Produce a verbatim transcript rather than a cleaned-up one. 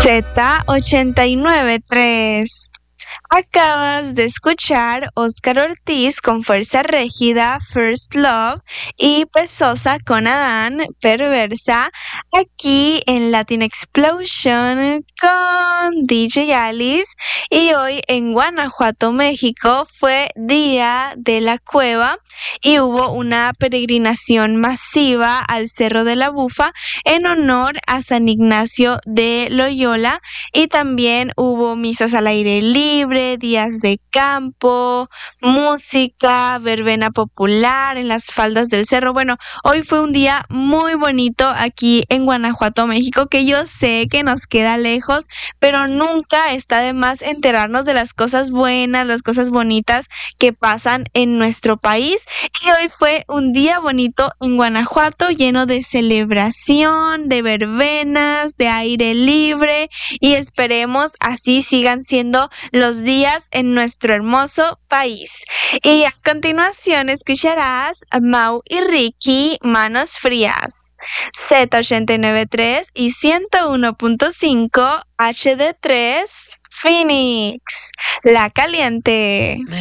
Z ochenta y nueve punto tres. Acabas de escuchar Oscar Ortiz con Fuerza Régida, First Love, y Pesosa con Adán, Perversa, aquí en Latin Explosion con D J Alice. Y hoy en Guanajuato, México, fue Día de la Cueva y hubo una peregrinación masiva al Cerro de la Bufa en honor a San Ignacio de Loyola, y también hubo misas al aire libre, días de campo, música, verbena popular en las faldas del cerro. Bueno, hoy fue un día muy bonito aquí en Guanajuato, México, que yo sé que nos queda lejos, pero nunca está de más enterarnos de las cosas buenas, las cosas bonitas que pasan en nuestro país. Y hoy fue un día bonito en Guanajuato, lleno de celebración, de verbenas, de aire libre, y esperemos así sigan siendo los días en nuestro hermoso país. Y a continuación escucharás a Mau y Ricky, Manos Frías. Z ochenta y nueve punto tres y ciento uno punto cinco H D tres Phoenix, La Caliente. Me